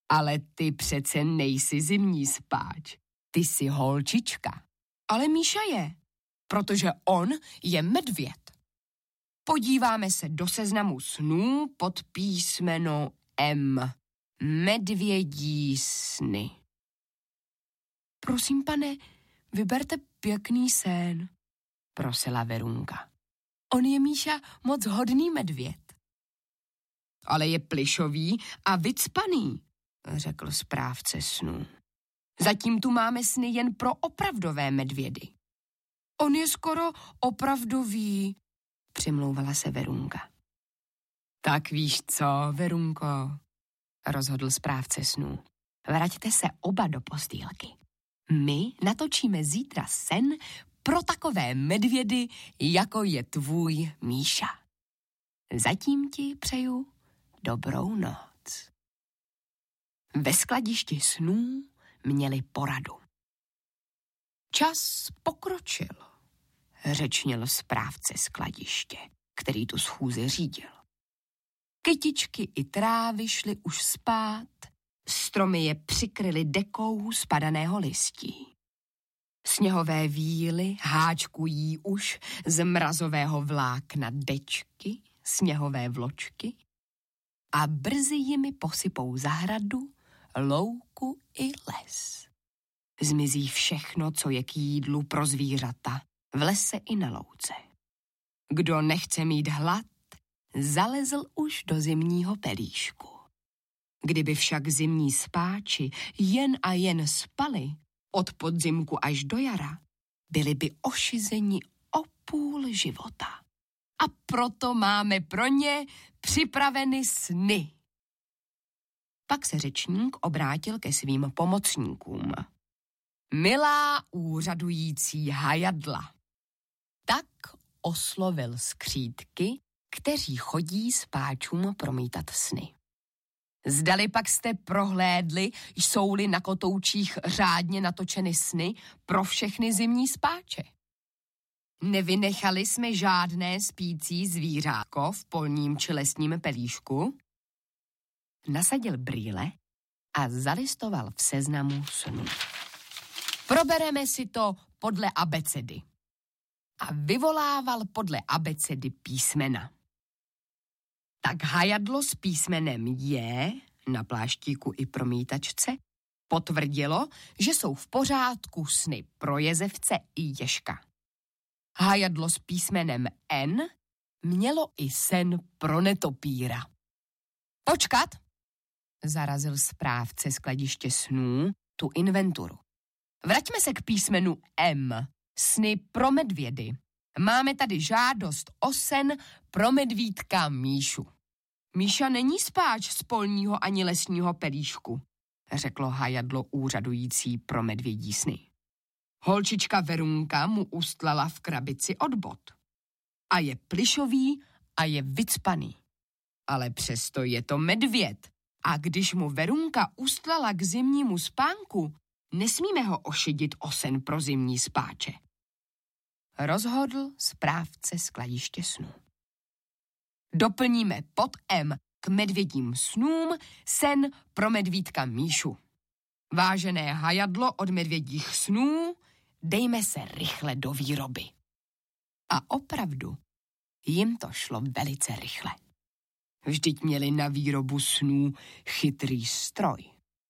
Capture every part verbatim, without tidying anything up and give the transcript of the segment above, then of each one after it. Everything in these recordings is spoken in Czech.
Ale ty přece nejsi zimní spáč. Ty jsi holčička. Ale Míša je, protože on je medvěd. Podíváme se do seznamu snů pod písmeno M. Medvědí sny. Prosím, pane, vyberte pěkný sen, prosila Verunka. On je, Míša, moc hodný medvěd. Ale je plišový a vycpaný, řekl správce snů. Zatím tu máme sny jen pro opravdové medvědy. On je skoro opravdový, přimlouvala se Verunka. Tak víš co, Verunko, rozhodl správce snů. Vraťte se oba do postýlky. My natočíme zítra sen pro takové medvědy, jako je tvůj Míša. Zatím ti přeju dobrou noc. Ve skladišti snů měli poradu. Čas pokročil, řečnil správce skladiště, který tu schůzi řídil. Kytičky i trávy šly už spát, stromy je přikryly dekou spadaného listí. Sněhové víly háčkují už z mrazového vlákna dečky, sněhové vločky a brzy jimi posypou zahradu, louku i les. Zmizí všechno, co je k jídlu pro zvířata, v lese i na louce. Kdo nechce mít hlad, zalezl už do zimního pelíšku. Kdyby však zimní spáči jen a jen spali, od podzimku až do jara, byli by ošizeni o půl života. A proto máme pro ně připraveny sny. Pak se řečník obrátil ke svým pomocníkům. Milá úřadující hajadla. Tak oslovil skřídky, kteří chodí spáčům promítat sny. Zdali pak jste prohlédli, jsou-li na kotoučích řádně natočeny sny pro všechny zimní spáče. Nevynechali jsme žádné spící zvířátko v polním či lesním pelíšku. Nasadil brýle a zalistoval v seznamu snů. Probereme si to podle abecedy. A vyvolával podle abecedy písmena. Tak hajadlo s písmenem J na pláštíku i promítačce potvrdilo, že jsou v pořádku sny pro jezevce i ježka. Hajadlo s písmenem N mělo i sen pro netopíra. Počkat, zarazil správce skladiště snů tu inventuru. Vraťme se k písmenu M, sny pro medvědy. Máme tady žádost o sen pro medvídka Míšu. Míša není spáč z polního ani lesního pelíšku, řeklo hajadlo úřadující pro medvědí sny. Holčička Verunka mu ustlala v krabici od bot. A je plišový a je vycpaný. Ale přesto je to medvěd. A když mu Verunka ustlala k zimnímu spánku, nesmíme ho ošidit o sen pro zimní spáče. Rozhodl správce skladiště snů. Doplníme pod M k medvědím snům sen pro medvídka Míšu. Vážené hajadlo od medvědích snů, dejme se rychle do výroby. A opravdu jim to šlo velice rychle. Vždyť měli na výrobu snů chytrý stroj.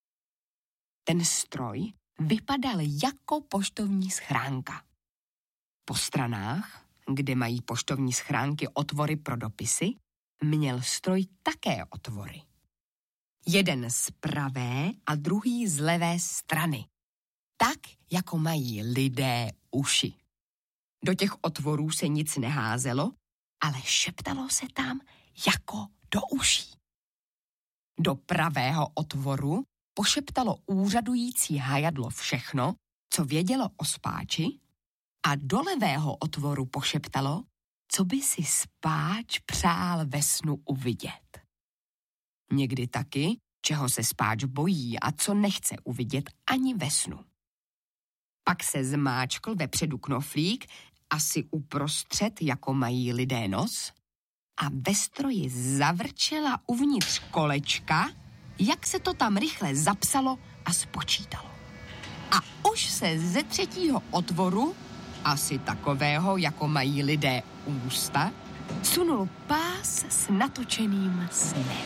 Ten stroj vypadal jako poštovní schránka. Po stranách, kde mají poštovní schránky otvory pro dopisy, měl stroj také otvory. Jeden z pravé a druhý z levé strany. Tak, jako mají lidé uši. Do těch otvorů se nic neházelo, ale šeptalo se tam jako do uší. Do pravého otvoru pošeptalo úřadující hajadlo všechno, co vědělo o spáči, a do levého otvoru pošeptalo, co by si spáč přál ve snu uvidět. Někdy taky, čeho se spáč bojí a co nechce uvidět ani ve snu. Pak se zmáčkl vepředu knoflík, asi uprostřed, jako mají lidé nos, a ve stroji zavrčela uvnitř kolečka, jak se to tam rychle zapsalo a spočítalo. A už se ze třetího otvoru, asi takového, jako mají lidé ústa, sunul pás s natočeným snem.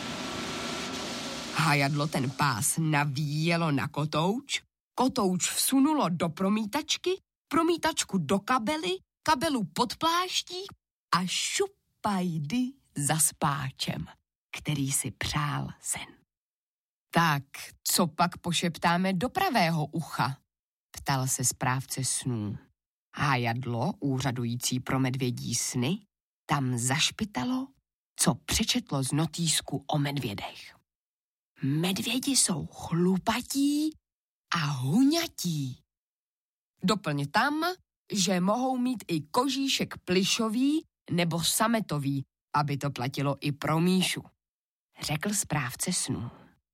Hajadlo ten pás navíjelo na kotouč, kotouč vsunulo do promítačky, promítačku do kabely, kabelu pod pláští a šupajdy za spáčem, který si přál sen. Tak, co pak pošeptáme do pravého ucha? Ptal se správce snů. Hajadlo, úřadující pro medvědí sny, tam zašpitalo, co přečetlo z notýsku o medvědech. Medvědi jsou chlupatí a huňatí. Doplň tam, že mohou mít i kožíšek plyšový nebo sametový, aby to platilo i pro Míšu, řekl správce snů.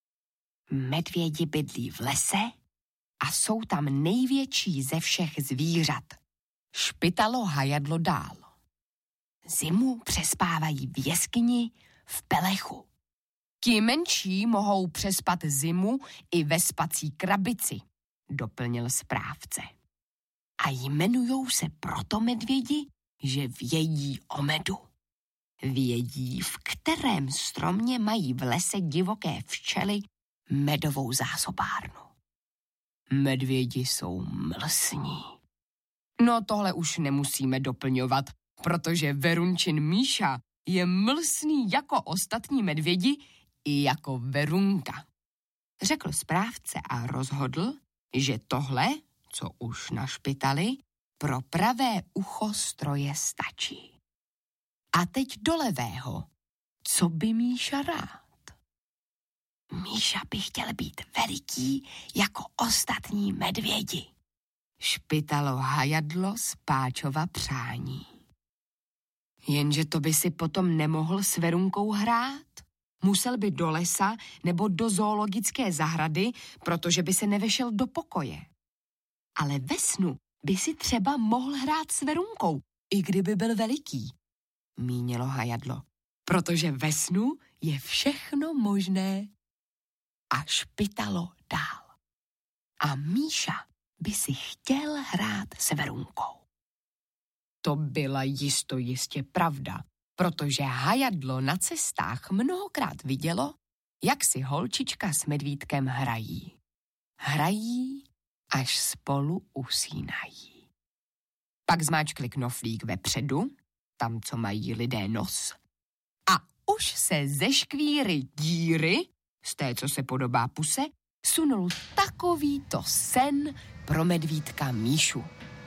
Medvědi bydlí v lese a jsou tam největší ze všech zvířat. Špitalo Hajadlo dál. Zimu přespávají v jeskyni v pelechu. Ti menší mohou přespat zimu i ve spací krabici, doplnil správce. A jmenujou se proto medvědi, že vědí o medu. Vědí, v kterém stromě mají v lese divoké včely medovou zásobárnu. Medvědi jsou mlsní. No tohle už nemusíme doplňovat, protože Verunčin Míša je mlsný jako ostatní medvědi i jako Verunka. Řekl správce a rozhodl, že tohle, co už našpitali, pro pravé ucho stroje stačí. A teď do levého. Co by Míša rád? Míša by chtěl být veliký jako ostatní medvědi. Špitalo Hajadlo z Páčova přání. Jenže to by si potom nemohl s Verunkou hrát. Musel by do lesa nebo do zoologické zahrady, protože by se nevešel do pokoje. Ale ve snu by si třeba mohl hrát s Verunkou, i kdyby byl veliký, mínilo Hajadlo, protože ve snu je všechno možné. A špitalo dál. A Míša by si chtěl hrát s Verunkou. To byla jisto jistě pravda, protože Hajadlo na cestách mnohokrát vidělo, jak si holčička s medvídkem hrají. Hrají, až spolu usínají. Pak zmáčkli knoflík vepředu, tam, co mají lidé nos, a už se ze škvíry díry, z té, co se podobá puse, sunul takovýto sen pro medvídka Míšu.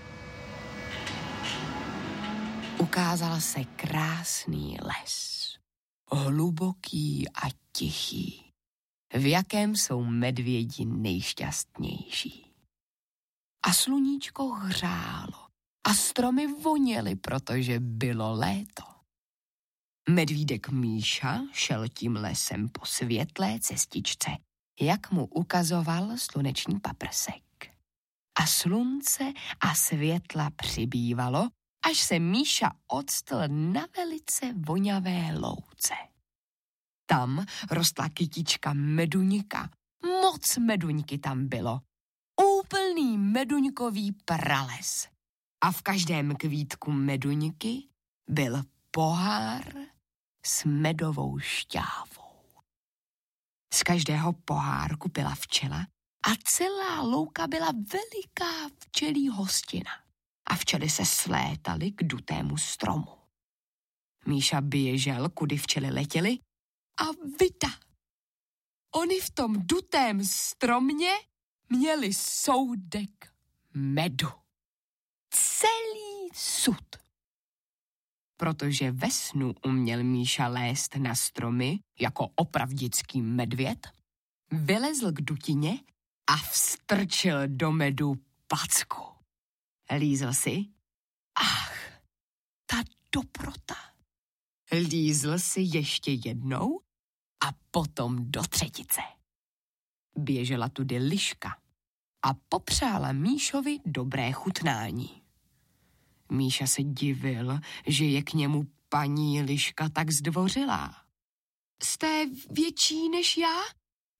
Ukázal se krásný les, hluboký a tichý, v jakém jsou medvědi nejšťastnější. A sluníčko hřálo a stromy voněly, protože bylo léto. Medvídek Míša šel tím lesem po světlé cestičce, jak mu ukazoval sluneční paprsek. A slunce a světla přibývalo, až se Míša odstl na velice voňavé louce. Tam rostla kytička meduňka. Moc meduňky tam bylo. Úplný meduňkový prales. A v každém kvítku meduňky byl pohár s medovou šťávou. Z každého pohárku pila včela a celá louka byla veliká včelí hostina. A včely se slétaly k dutému stromu. Míša běžel, kudy včely letěly, a vida! Oni v tom dutém stromě měli soudek medu. Celý sud. Protože ve snu uměl Míša lézt na stromy jako opravdický medvěd, vylezl k dutině a vstrčil do medu packu. Lízl si. Ach, ta dobrota. Lízl si ještě jednou a potom do třetice. Běžela tudy liška a popřála Míšovi dobré chutnání. Míša se divil, že je k němu paní liška tak zdvořilá. Jste větší než já?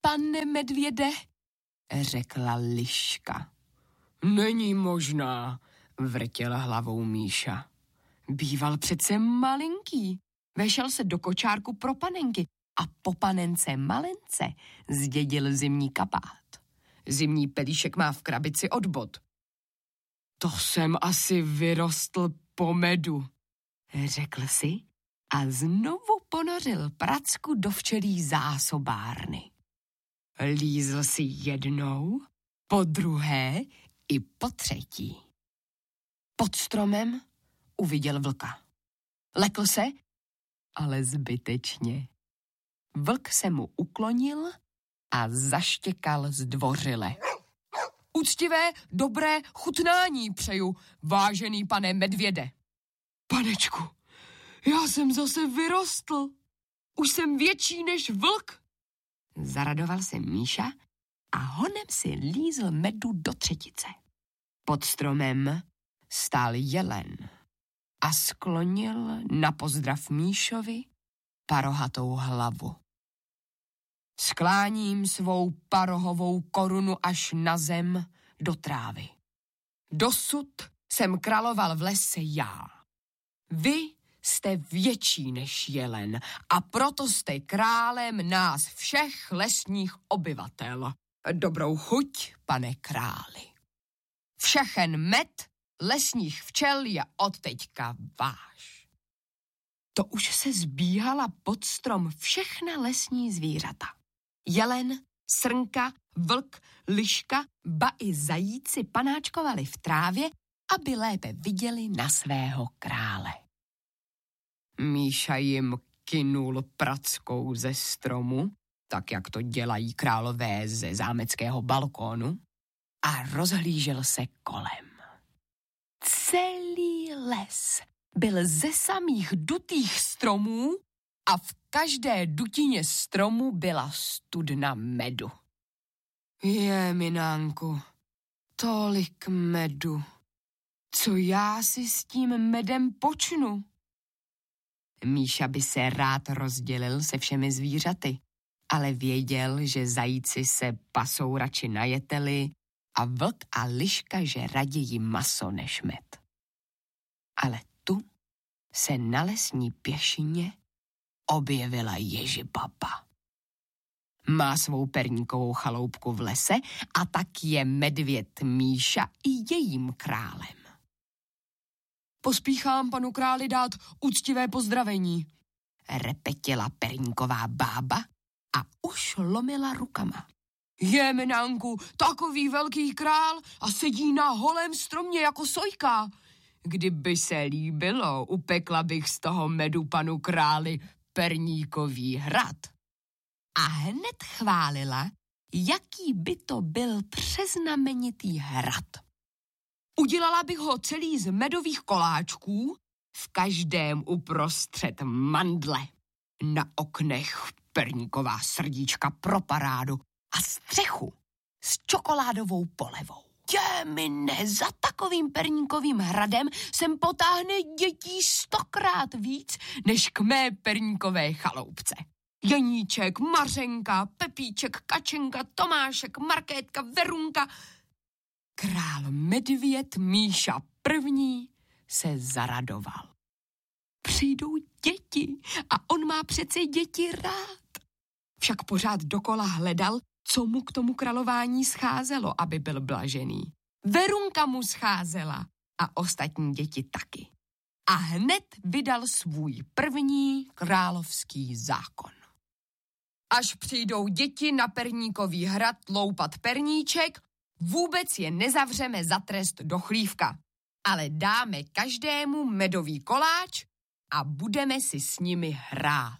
pane medvěde, řekla liška. Není možná, vrtěla hlavou Míša. Býval přece malinký. Vešel se do kočárku pro panenky a po panence malence zdědil zimní kabát. Zimní pelíšek má v krabici od bot. To jsem asi vyrostl po medu, řekl si a znovu ponořil pracku do včelí zásobárny. Lízl si jednou, po druhé i po třetí. Pod stromem uviděl vlka. Lekl se, ale zbytečně. Vlk se mu uklonil a zaštěkal zdvořile. Úctivé, dobré chutnání přeju, vážený pane medvěde. Panečku, já jsem zase vyrostl. Už jsem větší než vlk. Zaradoval se Míša a honem si lízl medu do třetice. Pod stromem stál jelen a sklonil na pozdrav Míšovi parohatou hlavu. Skláním svou parohovou korunu až na zem do trávy. Dosud jsem královal v lese já. Vy jste větší než jelen a proto jste králem nás všech lesních obyvatel. Dobrou chuť, pane králi. Všechen med lesních včel je odteďka váš. To už se zbíhala pod strom všechna lesní zvířata. Jelen, srnka, vlk, liška, ba i zajíci panáčkovali v trávě, aby lépe viděli na svého krále. Míša jim kynul prackou ze stromu, tak jak to dělají králové ze zámeckého balkónu, a rozhlížel se kolem. Celý les byl ze samých dutých stromů a v každé dutině stromu byla studna medu. Je, minánku, tolik medu. Co já si s tím medem počnu? Míša by se rád rozdělil se všemi zvířaty, ale věděl, že zajíci se pasou radši na jeteli a vlk a liška, že raději maso než med. Ale tu se na lesní pěšině objevila Ježibaba. Má svou perníkovou chaloupku v lese a tak je medvěd Míša i jejím králem. Pospíchám panu králi dát úctivé pozdravení, repetila perníková bába a už lomila rukama. Je, minánku, takový velký král a sedí na holém stromě jako sojka. Kdyby se líbilo, upekla bych z toho medu panu králi perníkový hrad. A hned chválila, jaký by to byl přeznamenitý hrad. Udělala bych ho celý z medových koláčků, v každém uprostřed mandle. Na oknech perníková srdíčka pro parádu a střechu s čokoládovou polevou. Je, mine, za takovým perníkovým hradem sem potáhne dětí stokrát víc, než k mé perníkové chaloupce. Janíček, Mařenka, Pepíček, Kačenka, Tomášek, Markétka, Verunka. Král medvěd Míša první se zaradoval. Přijdou děti a on má přece děti rád. Však pořád dokola hledal, co mu k tomu králování scházelo, aby byl blažený. Verunka mu scházela a ostatní děti taky. A hned vydal svůj první královský zákon. Až přijdou děti na perníkový hrad loupat perníček, vůbec je nezavřeme za trest do chlívka, ale dáme každému medový koláč a budeme si s nimi hrát.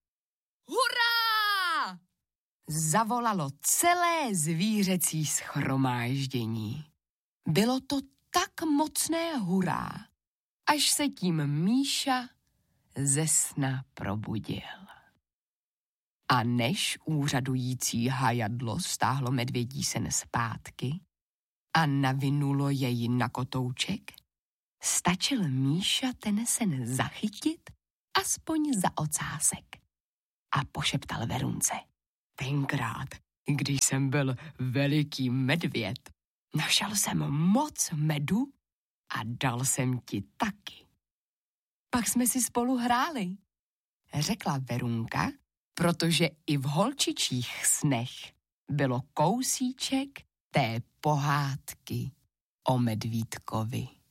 Hurá! Zavolalo celé zvířecí shromáždění. Bylo to tak mocné hurá, až se tím Míša ze sna probudil. A než úřadující hajadlo stáhlo medvědí sen zpátky a navinulo jej na kotouček, stačil Míša ten sen zachytit aspoň za ocásek a pošeptal Verunce. Tenkrát Když jsem byl veliký medvěd, našel jsem moc medu a dal jsem ti taky. Pak jsme si spolu hráli, řekla Verunka, protože i v holčičích snech bylo kousíček té pohádky o medvídkovi.